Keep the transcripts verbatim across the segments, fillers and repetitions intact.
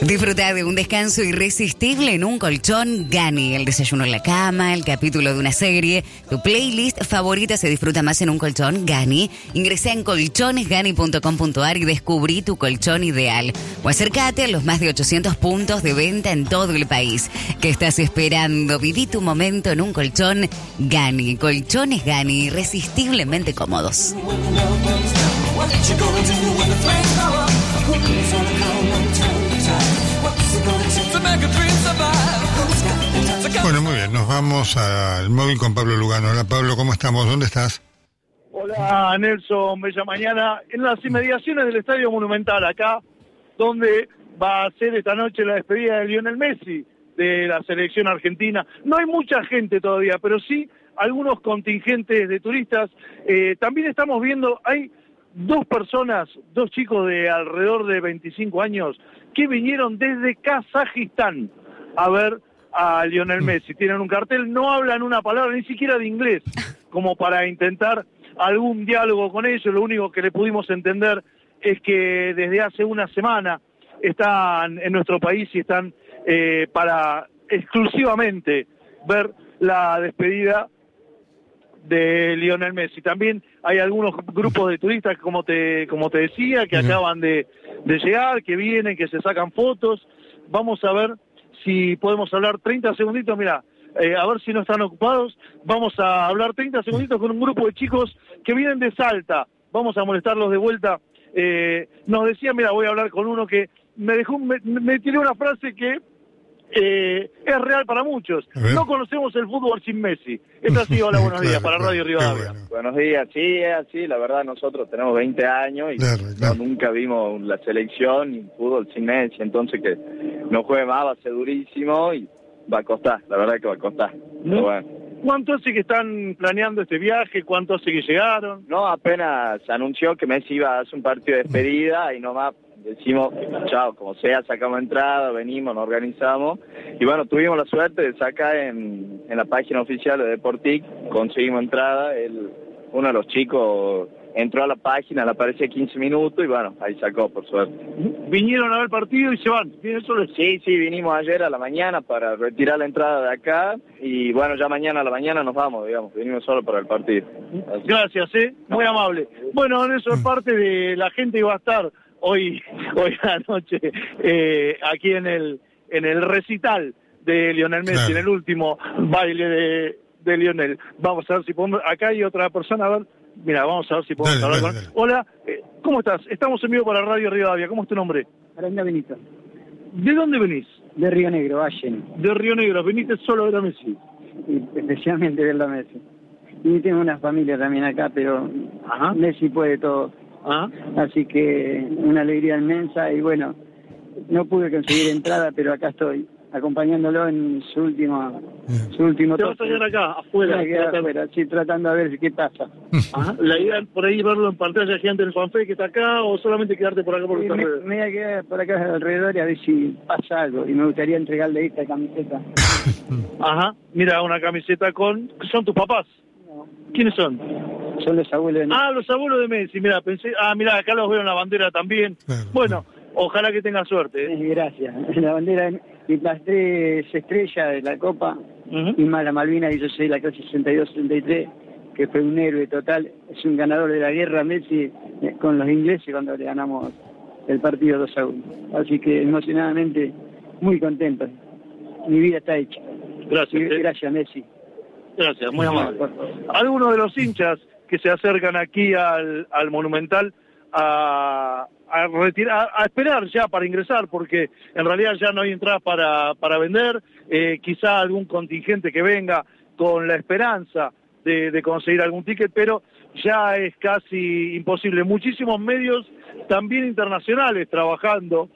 Disfruta de un descanso irresistible en un colchón Gani. El desayuno en la cama, el capítulo de una serie. Tu playlist favorita se disfruta más en un colchón Gani. Ingresa en colchones gani punto com punto a r y descubrí tu colchón ideal. O acércate a los más de ochocientos puntos de venta en todo el país. ¿Qué estás esperando? Viví tu momento en un colchón Gani. Colchones Gani, irresistiblemente cómodos. Bueno, muy bien, nos vamos al móvil con Pablo Lugano. Hola Pablo, ¿cómo estamos? ¿Dónde estás? Hola Nelson, bella mañana, en las inmediaciones del Estadio Monumental, acá, donde va a ser esta noche la despedida de Lionel Messi de la selección argentina. No hay mucha gente todavía, pero sí algunos contingentes de turistas. Eh, también estamos viendo, hay dos personas, dos chicos de alrededor de veinticinco años, que vinieron desde Kazajistán a ver a Lionel Messi. Tienen un cartel, no hablan una palabra, ni siquiera de inglés, como para intentar algún diálogo con ellos. Lo único que le pudimos entender es que desde hace una semana están en nuestro país y están eh, para exclusivamente ver la despedida de Lionel Messi. También hay algunos grupos de turistas, como te como te decía, que acaban de, de llegar, que vienen, que se sacan fotos. Vamos a ver si podemos hablar treinta segunditos, mira, eh, a ver si no están ocupados. Vamos a hablar treinta segunditos con un grupo de chicos que vienen de Salta. Vamos a molestarlos de vuelta. Eh, nos decía, mira, voy a hablar con uno que me dejó, me, me tiró una frase que Eh, es real para muchos. No conocemos el fútbol sin Messi. Esto ha sido hola, buenos días, claro, para Radio Rivadavia. Bueno. Buenos días, sí, es así, la verdad nosotros tenemos veinte años y claro, claro. No, nunca vimos la selección ni fútbol sin Messi, entonces que no juegue más va a ser durísimo y va a costar, la verdad que va a costar. ¿No? Pero bueno. ¿Cuánto hace que están planeando este viaje? ¿Cuánto hace que llegaron? No, apenas se anunció que Messi iba a hacer un partido de despedida y nomás decimos, chao, como sea, sacamos entrada, venimos, nos organizamos. Y bueno, tuvimos la suerte de sacar en, en la página oficial de Deportic, conseguimos entrada. El, uno de los chicos entró a la página, le aparecía quince minutos y bueno, ahí sacó, por suerte. ¿Vinieron a ver el partido y se van? Solo? Sí, sí, vinimos ayer a la mañana para retirar la entrada de acá y bueno, ya mañana a la mañana nos vamos, digamos, vinimos solo para el partido. Así. Gracias, eh, muy amable. Bueno, eso es parte de la gente que va a estar hoy hoy a la noche eh, aquí en el en el recital de Lionel Messi, claro. En el último baile de, de Lionel. Vamos a ver si podemos, acá hay otra persona, a ver, mira, vamos a ver si podemos dale, hablar dale, con dale. Hola, eh, ¿cómo estás? Estamos en vivo para Radio Rivadavia, ¿cómo es tu nombre? Aranda Benito. ¿De dónde venís? De Río Negro, Valle. De Río Negro, ¿viniste solo a ver a Messi? Sí, especialmente a ver a Messi. Y tengo una familia también acá, pero Ajá. Messi puede todo. ¿Ah? Así que una alegría inmensa y bueno, no pude conseguir entrada, pero acá estoy acompañándolo en su último su último ¿Te vas a quedar acá, afuera? afuera, sí, tratando de ver qué pasa. Ajá. ¿La idea es por ahí verlo en pantalla gigante en el fanpage que está acá o solamente quedarte por acá por sí, esta me, red? me voy a quedar por acá alrededor y a ver si pasa algo y me gustaría entregarle esta camiseta. Ajá, mira, una camiseta con... ¿Son tus papás? No. ¿Quiénes son? Son los abuelos de Messi. Ah, los abuelos de Messi, mira, pensé, ah, mira, acá los veo en la bandera también. Claro, bueno, claro. Ojalá que tenga suerte. ¿eh? Gracias. La bandera y las tres estrellas de la Copa, uh-huh. Y más la Malvina dieciséis, la clase sesenta y dos sesenta y tres, que fue un héroe total. Es un ganador de la guerra Messi con los ingleses cuando le ganamos el partido dos a uno. Así que emocionadamente muy contento. Mi vida está hecha. Gracias. Y, gracias, Messi. Gracias, muy amable. Algunos de los hinchas que se acercan aquí al, al Monumental a, a retirar, a esperar ya para ingresar, porque en realidad ya no hay entradas para, para vender, eh, quizá algún contingente que venga con la esperanza de, de conseguir algún ticket, pero ya es casi imposible. Muchísimos medios, también internacionales, trabajando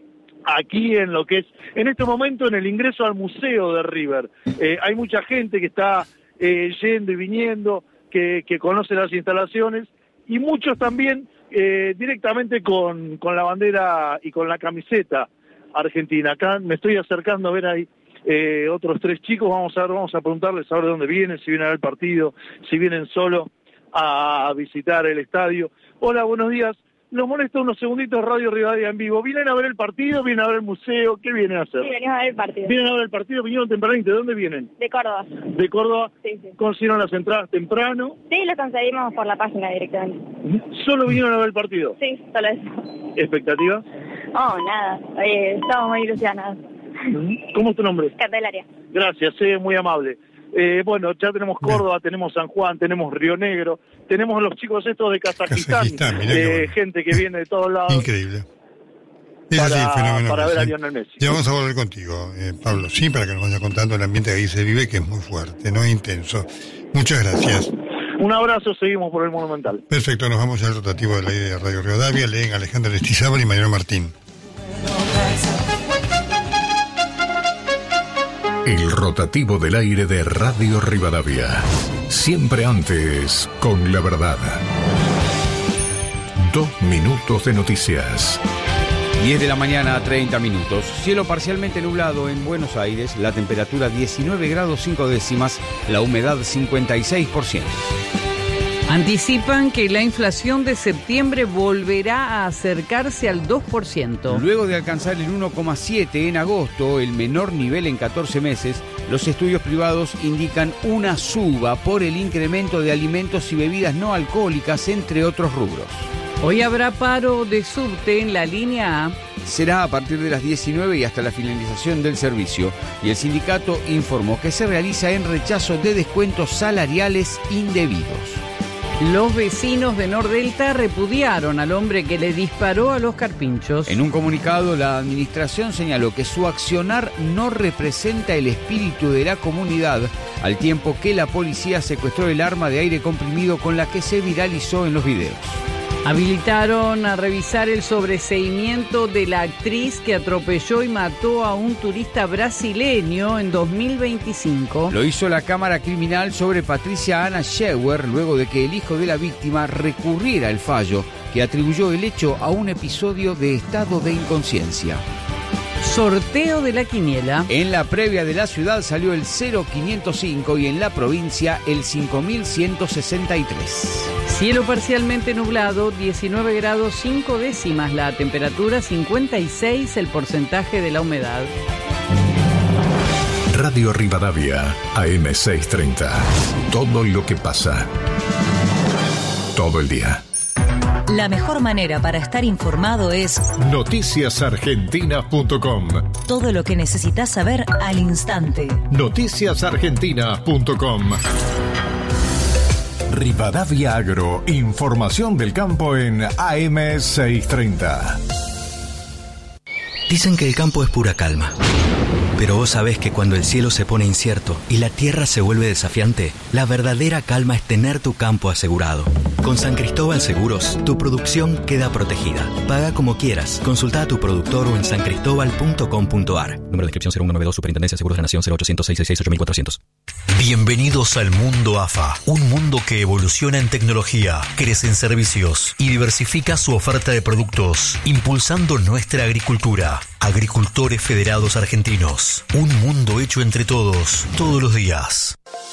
aquí en lo que es, en este momento, en el ingreso al museo de River. Eh, hay mucha gente que está eh, yendo y viniendo, que, que conoce las instalaciones, y muchos también eh, directamente con, con la bandera y con la camiseta argentina. Acá me estoy acercando a ver ahí eh, otros tres chicos, vamos a ver, vamos a preguntarles a ver de dónde vienen, si vienen a ver el partido, si vienen solo a visitar el estadio. Hola, buenos días. los molesto unos segunditos, Radio Rivadavia en vivo. ¿Vienen a ver el partido? ¿Vienen a ver el museo? ¿Qué vienen a hacer? Sí, venimos a ver el partido. ¿Vienen a ver el partido? ¿Vinieron tempranito? ¿De dónde vienen? De Córdoba. ¿De Córdoba? Sí, sí. ¿Consiguieron las entradas temprano? Sí, las conseguimos por la página directamente. ¿Solo vinieron a ver el partido? Sí, solo eso. ¿Expectativas? Oh, nada. Eh, estamos muy ilusionados. ¿Cómo es tu nombre? Candelaria. Gracias, eh, muy amable. Eh, bueno, ya tenemos Córdoba, tenemos San Juan, tenemos Río Negro, tenemos los chicos estos de Kazajistán, Kazajistán, mirá qué eh, bueno. gente que viene de todos lados. Increíble. Es Para- así el fenómeno para Messi. ver a Lionel Messi. Ya vamos a volver contigo, eh, Pablo, sí, para que nos vaya contando el ambiente que ahí se vive, que es muy fuerte, no es intenso. Muchas gracias. Un abrazo, seguimos por el Monumental. Perfecto, nos vamos al rotativo de la idea de Radio Rivadavia. Leen Alejandra Lestizábal y Mariano Martín. El rotativo del aire de Radio Rivadavia. Siempre antes, con la verdad. Dos minutos de noticias. diez de la mañana, treinta minutos. Cielo parcialmente nublado en Buenos Aires. La temperatura diecinueve grados cinco décimas. La humedad cincuenta y seis por ciento. Anticipan que la inflación de septiembre volverá a acercarse al dos por ciento. Luego de alcanzar el uno coma siete en agosto, el menor nivel en catorce meses, los estudios privados indican una suba por el incremento de alimentos y bebidas no alcohólicas, entre otros rubros. Hoy habrá paro de subte en la línea A. Será a partir de las diecinueve y hasta la finalización del servicio. Y el sindicato informó que se realiza en rechazo de descuentos salariales indebidos. Los vecinos de Nordelta repudiaron al hombre que le disparó a los carpinchos. En un comunicado, la administración señaló que su accionar no representa el espíritu de la comunidad, al tiempo que la policía secuestró el arma de aire comprimido con la que se viralizó en los videos. Habilitaron a revisar el sobreseimiento de la actriz que atropelló y mató a un turista brasileño en dos mil veinticinco. Lo hizo la Cámara Criminal sobre Patricia Ana Scheuer luego de que el hijo de la víctima recurriera el fallo que atribuyó el hecho a un episodio de estado de inconsciencia. Sorteo de la quiniela. En la previa de la ciudad salió el cero quinientos cinco y en la provincia el cinco mil ciento sesenta y tres. Cielo parcialmente nublado, diecinueve grados cinco décimas la temperatura, cincuenta y seis el porcentaje de la humedad. Radio Rivadavia, A M seiscientos treinta. Todo lo que pasa. Todo el día. La mejor manera para estar informado es noticias argentinas punto com. todo lo que necesitas saber al instante. noticias argentinas punto com. Rivadavia Agro, información del campo en A M seiscientos treinta. Dicen que el campo es pura calma. Pero vos sabés que cuando el cielo se pone incierto y la tierra se vuelve desafiante, la verdadera calma es tener tu campo asegurado. Con San Cristóbal Seguros, tu producción queda protegida. Paga como quieras. Consulta a tu productor o en san cristóbal punto com punto a r. Número de inscripción cero uno noventa y dos, Superintendencia de Seguros de la Nación cero ochocientos, seiscientos sesenta y seis, ocho mil cuatrocientos. Bienvenidos al mundo A F A, un mundo que evoluciona en tecnología, crece en servicios y diversifica su oferta de productos, impulsando nuestra agricultura. Agricultores Federados Argentinos, un mundo hecho entre todos, todos los días.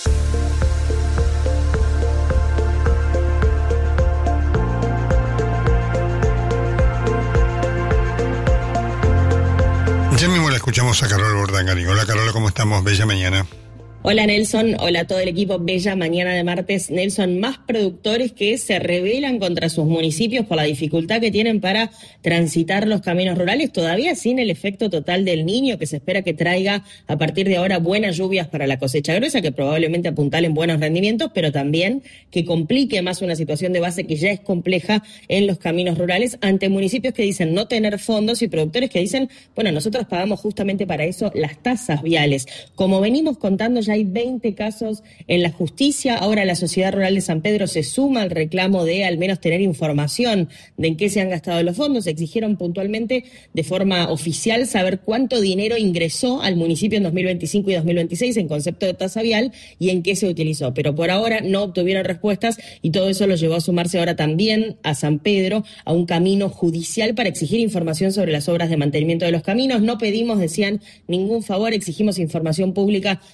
Ya mismo la escuchamos a Carola Bordangani. Hola Carola, ¿cómo estamos? Bella mañana. Hola Nelson, hola a todo el equipo. Bella mañana de martes. Nelson, más productores que se rebelan contra sus municipios por la dificultad que tienen para transitar los caminos rurales, todavía sin el efecto total del Niño, que se espera que traiga a partir de ahora buenas lluvias para la cosecha gruesa, que probablemente apuntalen buenos rendimientos, pero también que complique más una situación de base que ya es compleja en los caminos rurales, ante municipios que dicen no tener fondos y productores que dicen, bueno, nosotros pagamos justamente para eso las tasas viales. Como venimos contando, ya hay veinte casos en la justicia. Ahora la Sociedad Rural de San Pedro se suma al reclamo de al menos tener información de en qué se han gastado los fondos. Exigieron puntualmente de forma oficial saber cuánto dinero ingresó al municipio en dos mil veinticinco y dos mil veintiséis en concepto de tasa vial y en qué se utilizó. Pero por ahora no obtuvieron respuestas y todo eso los llevó a sumarse ahora también a San Pedro a un camino judicial para exigir información sobre las obras de mantenimiento de los caminos. No pedimos, decían, ningún favor, exigimos información pública sobre el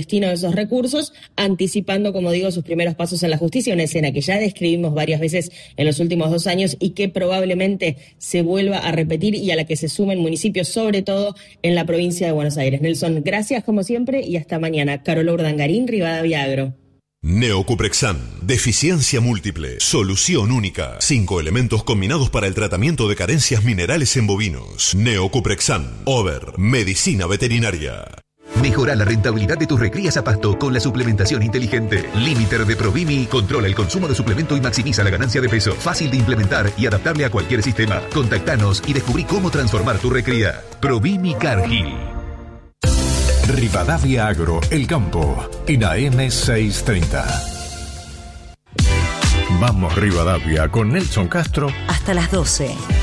destino de esos recursos, anticipando, como digo, sus primeros pasos en la justicia, una escena que ya describimos varias veces en los últimos dos años y que probablemente se vuelva a repetir y a la que se sumen municipios, sobre todo en la provincia de Buenos Aires. Nelson, gracias como siempre y hasta mañana. Carola Urdangarín, Rivadavia Agro. Neocuprexan, deficiencia múltiple, solución única. Cinco elementos combinados para el tratamiento de carencias minerales en bovinos. Neocuprexan, Over, medicina veterinaria. Mejora la rentabilidad de tus recrías a pasto con la suplementación inteligente. Limiter de Provimi controla el consumo de suplemento y maximiza la ganancia de peso. Fácil de implementar y adaptable a cualquier sistema. Contactanos y descubrí cómo transformar tu recría. Provimi Cargill. Rivadavia Agro, El Campo, en A M seiscientos treinta. Vamos Rivadavia con Nelson Castro. Hasta las doce.